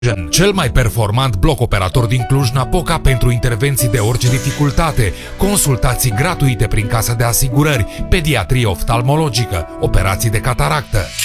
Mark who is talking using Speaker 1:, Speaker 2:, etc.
Speaker 1: Cel mai performant bloc operator din Cluj-Napoca pentru intervenții de orice dificultate, consultații gratuite prin casa de asigurări, pediatrie oftalmologică, operații de cataractă.